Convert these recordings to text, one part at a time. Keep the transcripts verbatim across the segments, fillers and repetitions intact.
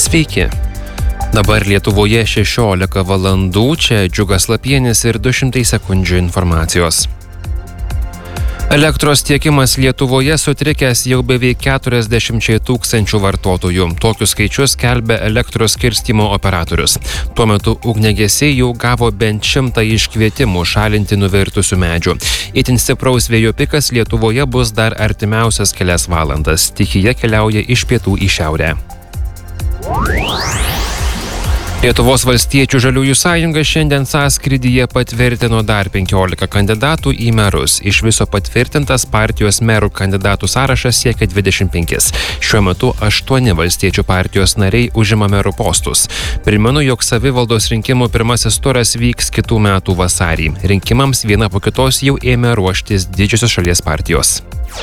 Sveiki. Dabar Lietuvoje šešiolika valandų, čia Džiugas Lapienis ir du šimtai sekundžių informacijos. Elektros tiekimas Lietuvoje sutrikęs jau beveik keturiasdešimčiai tūkstančių vartotojų. Tokius skaičius skelbia elektros skirstymo operatorius. Tuo metu ugniagesiai jau gavo bent šimtą iškvietimų šalinti nuvirtusių medžių. Itin stipraus vėjo pikas Lietuvoje bus dar artimiausias kelias valandas. Stichija keliauja iš pietų į šiaurę. Lietuvos valstiečių žaliųjų sąjunga šiandien sąskrydyje patvirtino dar penkiolika kandidatų į merus. Iš viso patvirtintas partijos merų kandidatų sąrašas siekia dvidešimt penkis. Šiuo metu aštuoni valstiečių partijos nariai užima merų postus. Primenu, jog savivaldos rinkimų pirmasis turas vyks kitų metų vasarį. Rinkimams viena po kitos jau ėmė ruoštis didžiosios šalies partijos.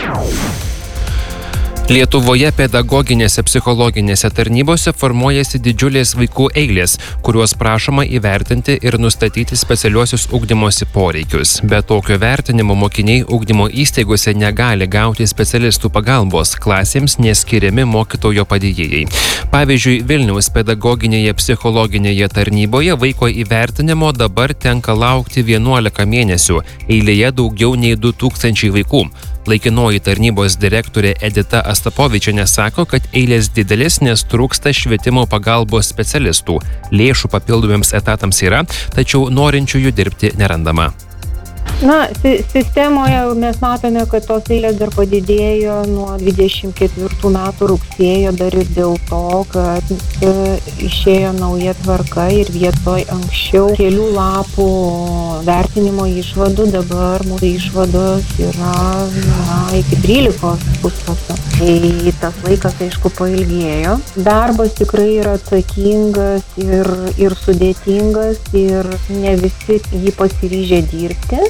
Lietuvoje pedagoginėse psichologinėse tarnybose formuojasi didžiulės vaikų eilės, kuriuos prašoma įvertinti ir nustatyti specialiuosius ugdymosi poreikius. Be tokio vertinimo mokiniai ugdymo įstaigose negali gauti specialistų pagalbos, klasėms neskiriami mokytojo padėjėjai. Pavyzdžiui, Vilniaus pedagoginėje psichologinėje tarnyboje vaiko įvertinimo dabar tenka laukti vienuolika mėnesių, eilėje daugiau nei du tūkstančiai vaikų. Laikinoji tarnybos direktorė Edita Astapovičienė sako, kad eilės didelės, nes trūksta švietimo pagalbos specialistų. Lėšų papildomiems etatams yra, tačiau norinčiųjų dirbti nerandama. Na, sistemoje mes matome, kad tos eilės dar padidėjo nuo dvidešimt ketvirtų metų rugsėjo dar ir dėl to, kad e, išėjo nauja tvarka ir vietoj anksčiau kelių lapų vertinimo išvadų dabar mūsų išvados yra na, iki trylikos puslapio. Tai tas laikas, aišku, pailgėjo. Darbas tikrai yra atsakingas ir, ir sudėtingas ir ne visi jį pasiryžę dirbti.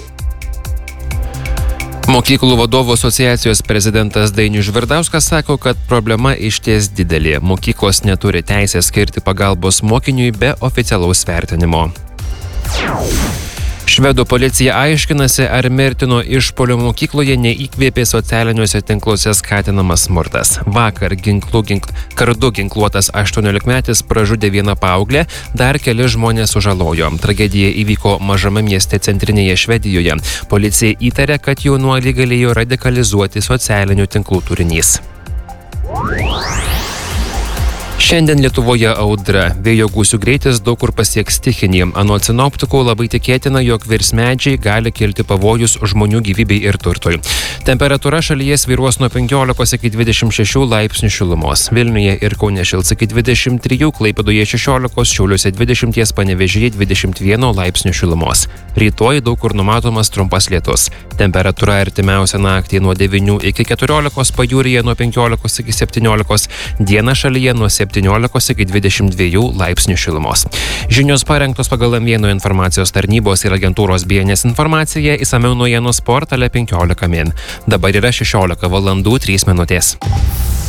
Mokyklų vadovų asociacijos prezidentas Dainius Žvirdauskas sako, kad problema išties didelė. Mokyklos neturi teisės skirti pagalbos mokiniui be oficialaus vertinimo. Švedų policija aiškinasi, ar mirtino išpuolio mokykloje neįkvėpė socialiniuose tinkluose skatinamas smurtas. Vakar ginklų, ginkl... kardu ginkluotas aštuoniolikmetis pražudė vieną paauglę, dar keli žmonės sužalojo. Tragedija įvyko mažame mieste centrinėje Švedijoje. Policija įtarė, kad jaunuolį galėjo radikalizuoti socialinių tinklų turinys. Šiandien Lietuvoje audra. Vėjo gūsių greitis daug kur pasieks stichinį. Anot sinoptikų labai tikėtina, jog virs medžiai gali kilti pavojus žmonių gyvybei ir turtui. Temperatūra šalyje svyruos nuo penkiolikos iki dvidešimt šešių laipsnių šilumos. Vilniuje ir Kaune šils iki dvidešimt trijų, Klaipėdoje šešiolikos, Šiauliuose dvidešimt, Panevėžyje dvidešimt vieno laipsnių šilumos. Rytoj daug kur numatomas trumpas lietus. Temperatūra artimiausią naktį nuo devynių iki keturiolikos, pajūryje nuo penkiolikos iki septyniolikos, dieną šalyje nuo septyniolikos iki dvidešimt dviejų laipsnių šilumos. Žinios parengtos pagal M vienas informacijos tarnybos ir agentūros B N S informacija, išsamiau naujienų portale penkiolika min. Dabar yra šešiolika valandų trys minutės.